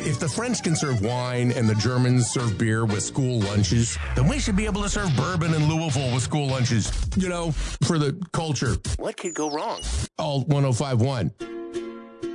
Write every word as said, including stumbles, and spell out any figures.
If the French can serve wine and the Germans serve beer with school lunches, then we should be able to serve bourbon in Louisville with school lunches. You know, for the culture. What could go wrong? All one oh five point one.